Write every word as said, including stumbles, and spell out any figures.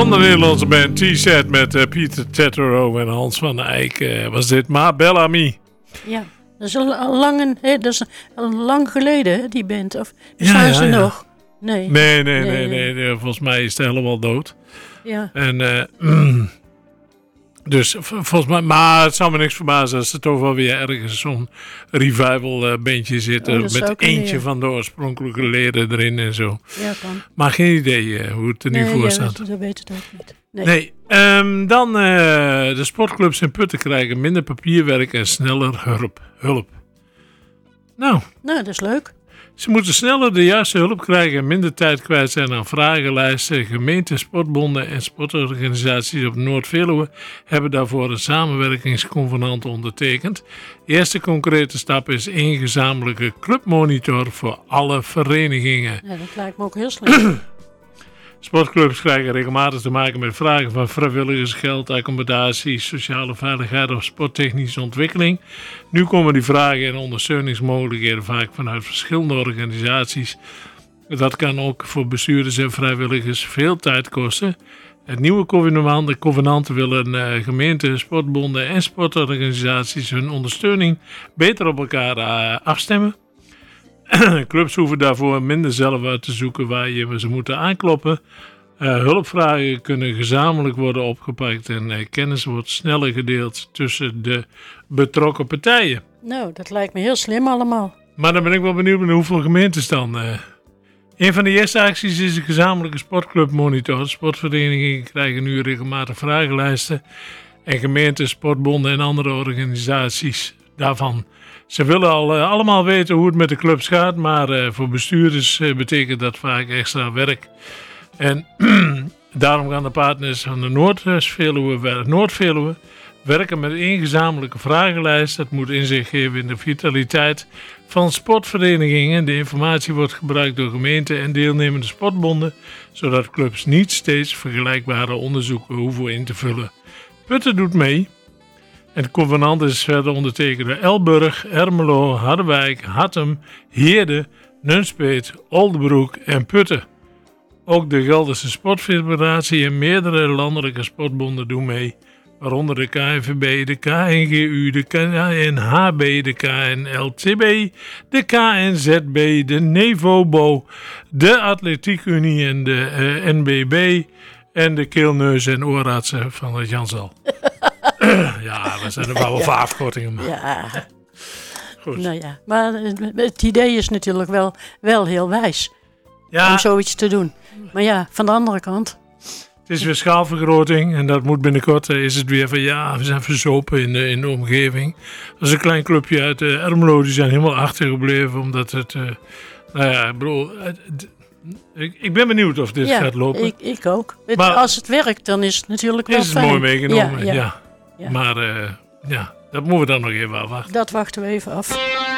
Van de Nederlandse band T-Set met uh, Pieter Tettero en Hans van Eyck uh, was dit Ma Belle Amie. Ja, dat is al, al, lang, een, hè, dat is al lang geleden, hè, die band. Of bestaan ja, ja, ze ja. nog? Nee. Nee, nee, nee, nee, nee, nee. Volgens mij is het helemaal dood. Ja. En, uh, mm, dus volgens mij, maar het zou me niks verbazen als er toch wel weer ergens zo'n revival uh, bandje zit. Oh, met eentje van de oorspronkelijke leden erin en zo. Ja, kan. Maar geen idee uh, hoe het er nu nee, voor ja, staat. Dat, dat weet het ook niet. Nee. Nee, um, dan uh, de sportclubs in Putten krijgen minder papierwerk en sneller hulp. hulp. Nou, nou, dat is leuk. Ze moeten sneller de juiste hulp krijgen en minder tijd kwijt zijn aan vragenlijsten. Gemeenten, sportbonden en sportorganisaties op Noord-Veluwe hebben daarvoor een samenwerkingsconvenant ondertekend. De eerste concrete stap is één gezamenlijke clubmonitor voor alle verenigingen. Ja, dat lijkt me ook heel slim. Sportclubs krijgen regelmatig te maken met vragen van vrijwilligersgeld, accommodatie, sociale veiligheid of sporttechnische ontwikkeling. Nu komen die vragen en ondersteuningsmogelijkheden vaak vanuit verschillende organisaties. Dat kan ook voor bestuurders en vrijwilligers veel tijd kosten. Het nieuwe convenant, de convenanten willen uh, gemeenten, sportbonden en sportorganisaties hun ondersteuning beter op elkaar uh, afstemmen. Clubs hoeven daarvoor minder zelf uit te zoeken waar je ze moeten aankloppen. Uh, hulpvragen kunnen gezamenlijk worden opgepakt en uh, kennis wordt sneller gedeeld tussen de betrokken partijen. Nou, dat lijkt me heel slim allemaal. Maar dan ben ik wel benieuwd naar hoeveel gemeentes dan. Uh. Een van de eerste acties is een gezamenlijke sportclubmonitor. Sportverenigingen krijgen nu regelmatig vragenlijsten en gemeenten, sportbonden en andere organisaties daarvan. Ze willen al uh, allemaal weten hoe het met de clubs gaat, maar uh, voor bestuurders uh, betekent dat vaak extra werk. En daarom gaan de partners van de Noord-Veluwe, Noord-Veluwe werken met één gezamenlijke vragenlijst. Dat moet inzicht geven in de vitaliteit van sportverenigingen. De informatie wordt gebruikt door gemeenten en deelnemende sportbonden, zodat clubs niet steeds vergelijkbare onderzoeken hoeven in te vullen. Putten doet mee. En het convenant is verder ondertekend door Elburg, Ermelo, Harderwijk, Hattem, Heerde, Nunspeet, Oldebroek en Putten. Ook de Gelderse Sportfederatie en meerdere landelijke sportbonden doen mee, waaronder de K N V B, de K N G U, de K N H B, de K N L T B, de K N Z B, de Nevobo, de Atletiek Unie en de uh, N B B en de keelneus- en oorartsen van het Jansal. Ja, dat zijn er wel ja. afkortingen. Maar. Ja. Goed. Nou ja, maar het idee is natuurlijk wel, wel heel wijs ja. om zoiets te doen. Maar ja, van de andere kant. Het is weer schaalvergroting en dat moet binnenkort. Is het weer van ja, we zijn verzopen in de, in de omgeving. Dat is een klein clubje uit uh, Ermelo, die zijn helemaal achtergebleven omdat het. Uh, nou ja, ik bedoel. Het, het, Ik, ik ben benieuwd of dit ja, gaat lopen. Ik, ik ook. Het, maar, als het werkt, dan is het natuurlijk wel is het fijn. mooi meegenomen, ja. Ja, ja. ja. ja. Maar uh, ja, dat moeten we dan nog even afwachten. Dat wachten we even af.